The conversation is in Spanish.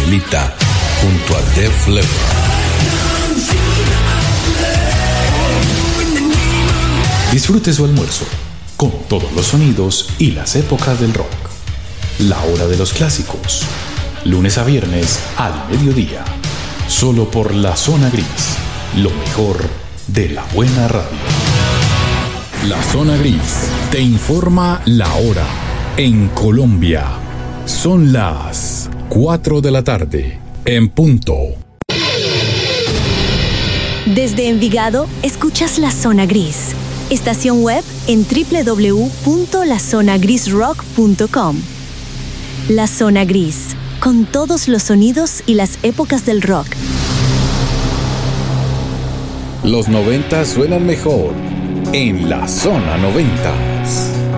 Canelita junto a Def Leppard. Disfrute su almuerzo con todos los sonidos y las épocas del rock. La hora de los clásicos. Lunes a viernes al mediodía. Solo por La Zona Gris. Lo mejor de la buena radio. La Zona Gris te informa la hora. En Colombia son las 4 de la tarde en punto. Desde Envigado escuchas La Zona Gris. Estación web en www.lazonagrisrock.com. La Zona Gris, con todos los sonidos y las épocas del rock. Los 90 suenan mejor en La Zona 90.